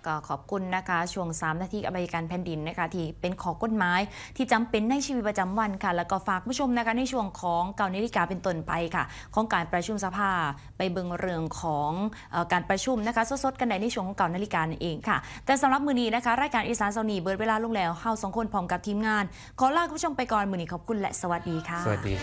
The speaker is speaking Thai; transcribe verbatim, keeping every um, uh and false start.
ก็ขอบคุณนะคะช่วงสามนาทีกับบริการแผ่นดินนะคะที่เป็นข้อกฎหมายที่จำเป็นในชีวิตประจำวันค่ะแล้วก็ฝากผู้ชมนะคะในช่วงของเก้านาฬิกาเป็นต้นไปค่ะของการประชุมสภาไปเบิ่งเรื่องของเอ่อการประชุมนะคะสดๆกันในช่วงของเก้านาฬิกานั่นเองค่ะแต่สำหรับมื้อนี้นะคะรายการอีสานเช้านี้เบิดเวลาลงแล้วเฮาสองคนพร้อมกับทีมงานขอลาคุณผู้ชมไปก่อนมื้อนี้ขอบคุณและสวัสดีค่ะสวัสดี